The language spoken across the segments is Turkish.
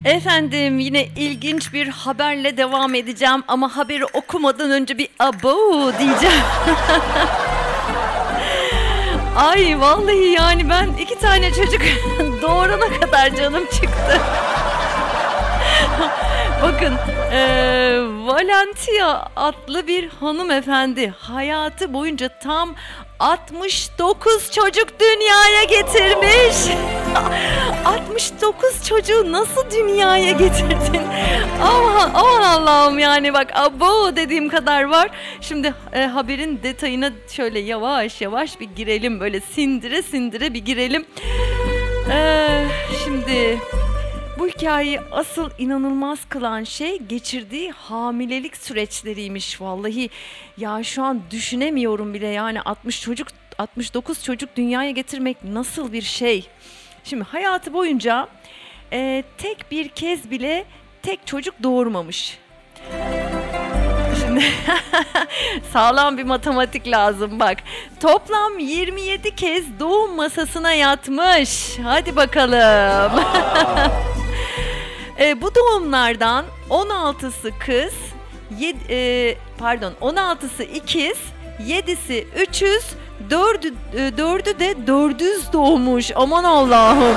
Efendim yine ilginç bir haberle devam edeceğim ama haberi okumadan önce bir abo diyeceğim. Ay vallahi yani ben 2 tane çocuk doğurana kadar canım çıktı. Bakın Valentia adlı bir hanımefendi hayatı boyunca tam 69 çocuk dünyaya getirmiş. 69 çocuğu nasıl dünyaya getirdin? Aman, aman Allah'ım yani bak abo dediğim kadar var. Şimdi haberin detayına şöyle yavaş yavaş bir girelim. Böyle sindire sindire bir girelim. Şimdi bu hikayeyi asıl inanılmaz kılan şey geçirdiği hamilelik süreçleriymiş vallahi. Ya şu an düşünemiyorum bile yani 69 çocuk dünyaya getirmek nasıl bir şey? Şimdi hayatı boyunca tek bir kez bile tek çocuk doğurmamış. Şimdi sağlam bir matematik lazım bak. Toplam 27 kez doğum masasına yatmış. Hadi bakalım. Bu doğumlardan 16'sı kız, 16'sı ikiz, 7'si üçüz, 4'ü de dördüz doğmuş. Aman Allah'ım.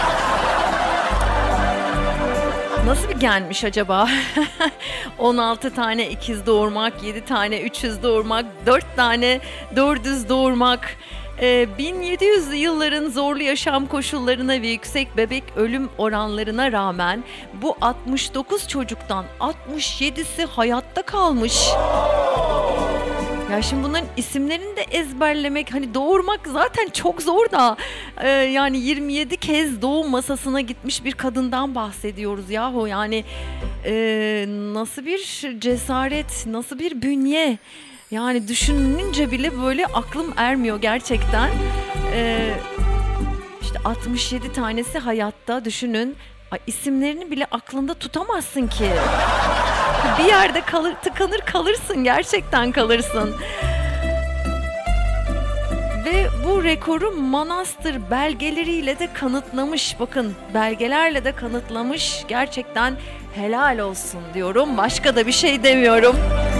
Nasıl bir genmiş acaba? 16 tane ikiz doğurmak, 7 tane üçüz doğurmak, 4 tane dördüz doğurmak. 1700'lü yılların zorlu yaşam koşullarına ve yüksek bebek ölüm oranlarına rağmen bu 69 çocuktan 67'si hayatta kalmış. Ya şimdi bunların isimlerini de ezberlemek, hani doğurmak zaten çok zor da yani 27 kez doğum masasına gitmiş bir kadından bahsediyoruz yahu. Yani nasıl bir cesaret, nasıl bir bünye. Yani düşününce bile böyle aklım ermiyor gerçekten. İşte 67 tanesi hayatta, düşünün. Ay, isimlerini bile aklında tutamazsın ki. Bir yerde tıkanır kalırsın, gerçekten kalırsın. Ve bu rekoru manastır belgeleriyle de kanıtlamış. Bakın, belgelerle de kanıtlamış. Gerçekten helal olsun diyorum. Başka da bir şey demiyorum.